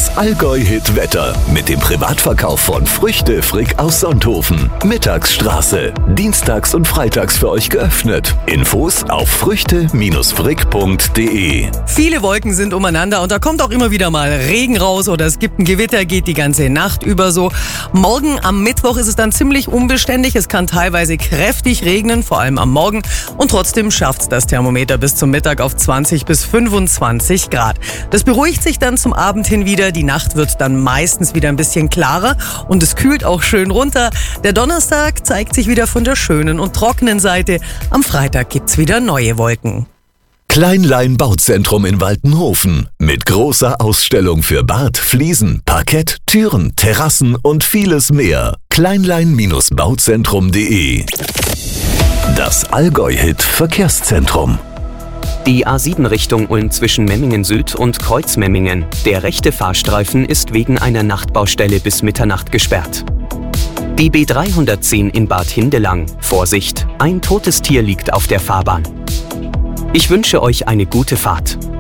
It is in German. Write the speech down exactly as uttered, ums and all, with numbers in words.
Das Allgäu-Hit-Wetter mit dem Privatverkauf von Früchte Frick aus Sonthofen. Mittagsstraße. Dienstags und freitags für euch geöffnet. Infos auf früchte frick punkt de. Viele Wolken sind umeinander und da kommt auch immer wieder mal Regen raus oder es gibt ein Gewitter, geht die ganze Nacht über so. Morgen am Mittwoch ist es dann ziemlich unbeständig. Es kann teilweise kräftig regnen, vor allem am Morgen. Und trotzdem schafft es das Thermometer bis zum Mittag auf zwanzig bis fünfundzwanzig Grad. Das beruhigt sich dann zum Abend hin wieder. Die Nacht wird dann meistens wieder ein bisschen klarer und es kühlt auch schön runter. Der Donnerstag zeigt sich wieder von der schönen und trockenen Seite. Am Freitag gibt's wieder neue Wolken. Kleinlein Bauzentrum in Waltenhofen mit großer Ausstellung für Bad, Fliesen, Parkett, Türen, Terrassen und vieles mehr. Kleinlein Bauzentrum punkt de. Das Allgäu-Hit Verkehrszentrum. Die A sieben Richtung Ulm zwischen Memmingen Süd und Kreuzmemmingen. Der rechte Fahrstreifen ist wegen einer Nachtbaustelle bis Mitternacht gesperrt. Die B dreihundertzehn in Bad Hindelang. Vorsicht, ein totes Tier liegt auf der Fahrbahn. Ich wünsche euch eine gute Fahrt.